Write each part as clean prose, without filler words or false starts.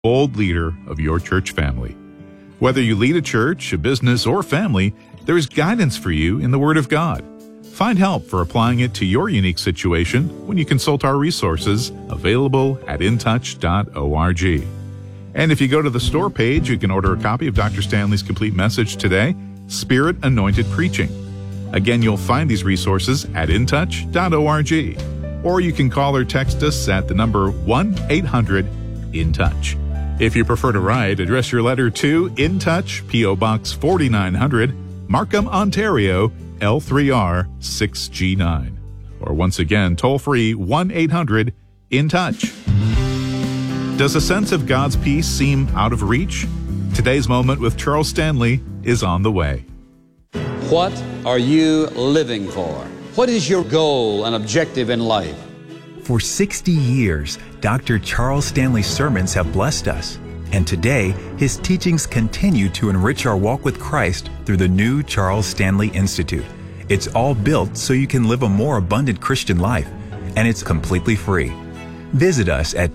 bold leader of your church family. Whether you lead a church, a business, or family, there is guidance for you in the Word of God. Find help for applying it to your unique situation when you consult our resources available at intouch.org. And if you go to the store page, you can order a copy of Dr. Stanley's complete message today, Spirit Anointed Preaching. Again, you'll find these resources at intouch.org. Or you can call or text us at the number 1-800-IN-TOUCH. If you prefer to write, address your letter to In Touch, P.O. Box 4900, Markham, Ontario, L3R 6G9. Or once again, toll free 1-800-IN-TOUCH. Does a sense of God's peace seem out of reach? Today's Moment with Charles Stanley is on the way. What are you living for? What is your goal and objective in life? For 60 years, Dr. Charles Stanley's sermons have blessed us. And today, his teachings continue to enrich our walk with Christ through the new Charles Stanley Institute. It's all built so you can live a more abundant Christian life, and it's completely free. Visit us at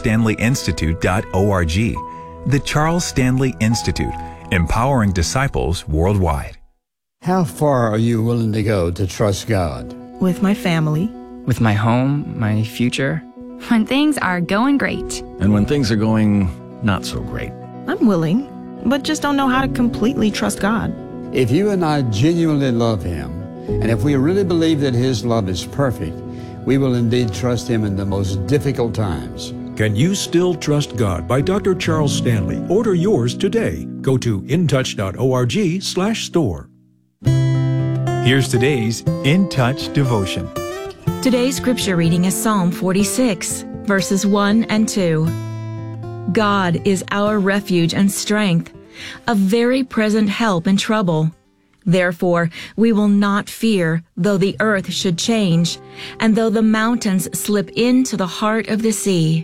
charlesstanleyinstitute.org. The Charles Stanley Institute, empowering disciples worldwide. How far are you willing to go to trust God? With my family. With my home, my future. When things are going great. And when things are going not so great. I'm willing, but just don't know how to completely trust God. If you and I genuinely love Him, and if we really believe that His love is perfect, we will indeed trust Him in the most difficult times. Can You Still Trust God by Dr. Charles Stanley. Order yours today. Go to intouch.org/store. Here's today's In Touch devotion. Today's scripture reading is Psalm 46, verses 1 and 2. God is our refuge and strength, a very present help in trouble. Therefore, we will not fear, though the earth should change, and though the mountains slip into the heart of the sea.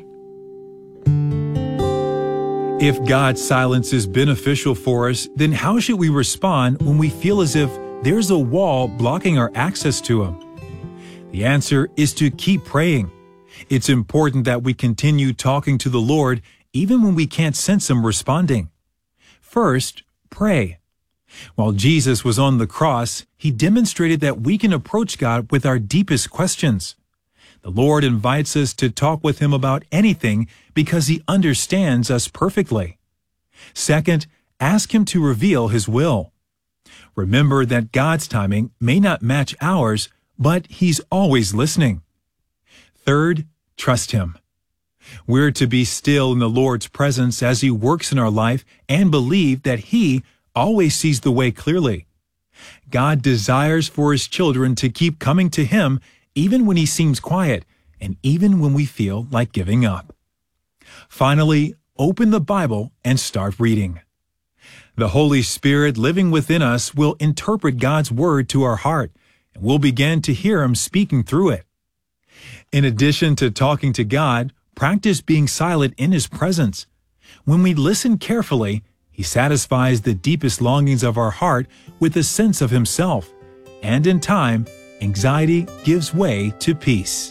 If God's silence is beneficial for us, then how should we respond when we feel as if there's a wall blocking our access to Him? The answer is to keep praying. It's important that we continue talking to the Lord even when we can't sense Him responding. First, pray. While Jesus was on the cross, He demonstrated that we can approach God with our deepest questions. The Lord invites us to talk with Him about anything because He understands us perfectly. Second, ask Him to reveal His will. Remember that God's timing may not match ours, but He's always listening. Third, trust Him. We're to be still in the Lord's presence as He works in our life and believe that He always sees the way clearly. God desires for His children to keep coming to Him even when He seems quiet and even when we feel like giving up. Finally, open the Bible and start reading. The Holy Spirit living within us will interpret God's Word to our heart, and we'll begin to hear Him speaking through it. In addition to talking to God, practice being silent in His presence. When we listen carefully, He satisfies the deepest longings of our heart with a sense of Himself, and in time, anxiety gives way to peace.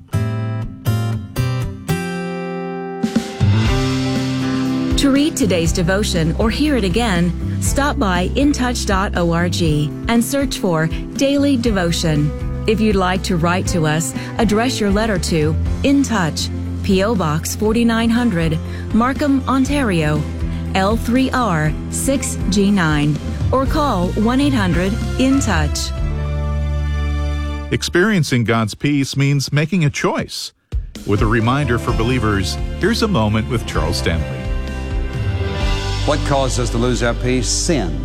To read today's devotion or hear it again, stop by intouch.org and search for Daily Devotion. If you'd like to write to us, address your letter to In Touch, P.O. Box 4900, Markham, Ontario, L3R 6G9, or call 1-800-IN-TOUCH. Experiencing God's peace means making a choice. With a reminder for believers, here's a moment with Charles Stanley. What causes us to lose our peace? Sin.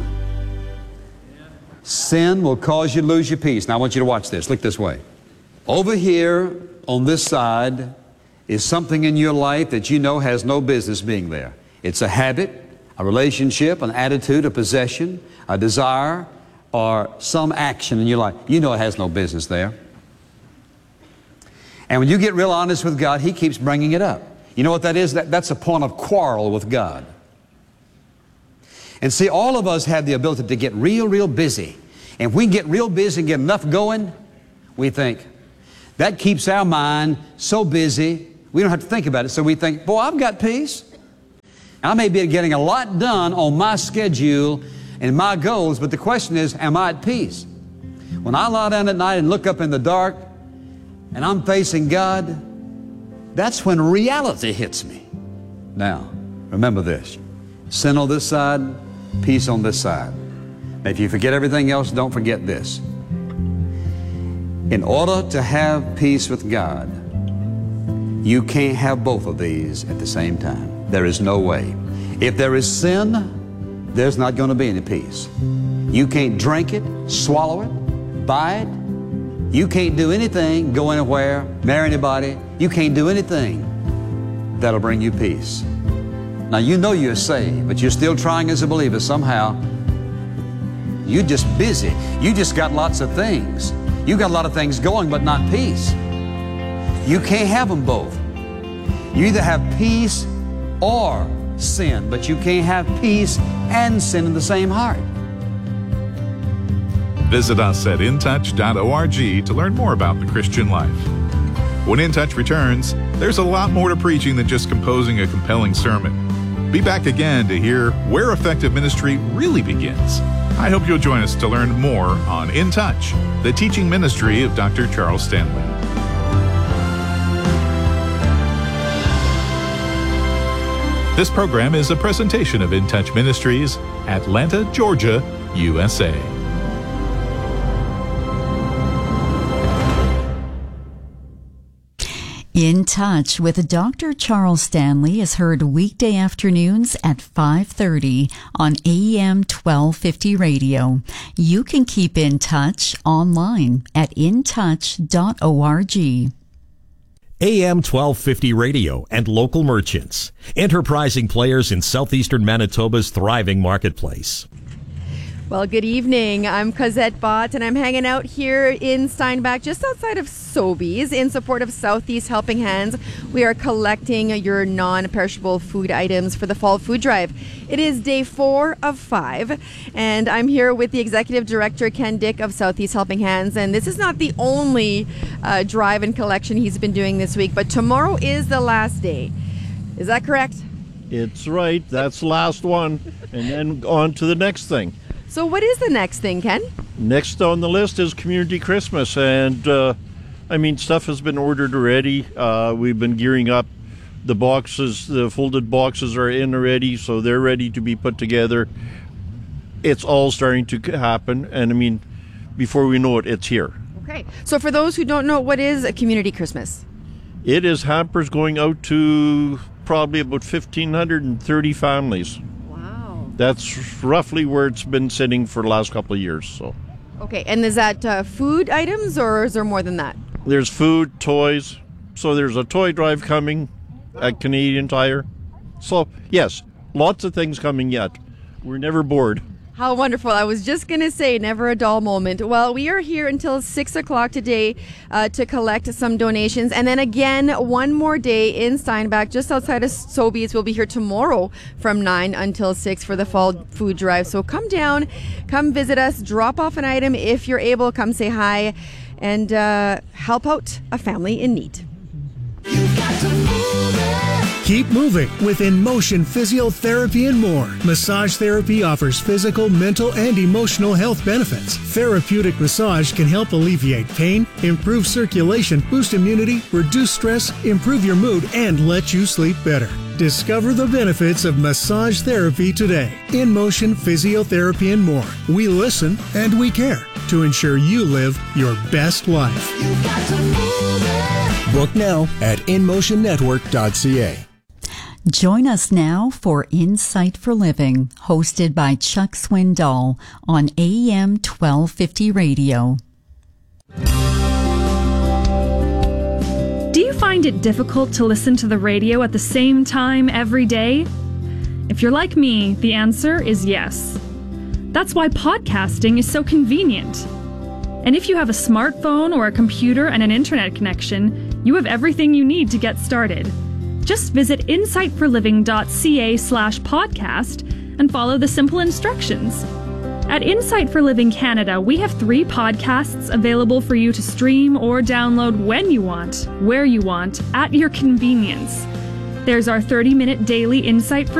Sin will cause you to lose your peace. Now I want you to watch this. Look this way. Over here on this side is something in your life that you know has no business being there. It's a habit, a relationship, an attitude, a possession, a desire, or some action in your life. You know it has no business there. And when you get real honest with God, He keeps bringing it up. You know what that is? That's a point of quarrel with God. And see, all of us have the ability to get real busy. And if we get real busy and get enough going, we think, that keeps our mind so busy, we don't have to think about it. So we think, boy, I've got peace. I may be getting a lot done on my schedule and my goals, but the question is, am I at peace? When I lie down at night and look up in the dark and I'm facing God, that's when reality hits me. Now, remember this. Sin on this side, peace on this side. Now, if you forget everything else, don't forget this. In order to have peace with God, you can't have both of these at the same time. There is no way. If there is sin, there's not going to be any peace. You can't drink it, swallow it, buy it. You can't do anything, go anywhere, marry anybody. You can't do anything that'll bring you peace. Now, you know you're saved, but you're still trying as a believer somehow. You're just busy. You just got lots of things. You got a lot of things going, but not peace. You can't have them both. You either have peace or sin, but you can't have peace and sin in the same heart. Visit us at intouch.org to learn more about the Christian life. When In Touch returns, there's a lot more to preaching than just composing a compelling sermon. Be back again to hear where effective ministry really begins. I hope you'll join us to learn more on In Touch, the teaching ministry of Dr. Charles Stanley. This program is a presentation of In Touch Ministries, Atlanta, Georgia, USA. In Touch with Dr. Charles Stanley is heard weekday afternoons at 5:30 on AM 1250 radio. You can keep in touch online at intouch.org. AM 1250 radio and local merchants, enterprising players in southeastern Manitoba's thriving marketplace. Well, good evening. I'm Cosette Bott, and I'm hanging out here in Steinbach, just outside of Sobeys, in support of Southeast Helping Hands. We are collecting your non-perishable food items for the Fall Food Drive. It is day 4 of 5, and I'm here with the Executive Director, Ken Dick of Southeast Helping Hands, and this is not the only drive and collection he's been doing this week, but tomorrow is the last day. Is that correct? It's right. That's the last one, and then on to the next thing. So what is the next thing, Ken? Next on the list is Community Christmas, and stuff has been ordered already. We've been gearing up. The boxes, the folded boxes are in already, so they're ready to be put together. It's all starting to happen, and before we know it, it's here. Okay, so for those who don't know, what is a Community Christmas? It is hampers going out to probably about 1,530 families. That's roughly where it's been sitting for the last couple of years. So, okay, and is that food items, or is there more than that? There's food, toys. So there's a toy drive coming at Canadian Tire. So, yes, lots of things coming yet. We're never bored. How wonderful. I was just going to say, never a dull moment. Well, we are here until 6 o'clock today to collect some donations. And then again, one more day in Steinbach, just outside of Sobeys. We'll be here tomorrow from 9 until 6 for the Fall Food Drive. So come down, come visit us, drop off an item if you're able, come say hi, and help out a family in need. Keep moving with In Motion Physiotherapy and more. Massage therapy offers physical, mental, and emotional health benefits. Therapeutic massage can help alleviate pain, improve circulation, boost immunity, reduce stress, improve your mood, and let you sleep better. Discover the benefits of massage therapy today. In Motion Physiotherapy and more. We listen and we care to ensure you live your best life. Book now at InMotionNetwork.ca. Join us now for Insight for Living, hosted by Chuck Swindoll on AM 1250 radio. Do you find it difficult to listen to the radio at the same time every day? If you're like me, the answer is yes. That's why podcasting is so convenient. And if you have a smartphone or a computer and an internet connection, you have everything you need to get started. Just visit insightforliving.ca/podcast and follow the simple instructions. At Insight for Living Canada, we have 3 podcasts available for you to stream or download when you want, where you want, at your convenience. There's our 30-minute daily Insight for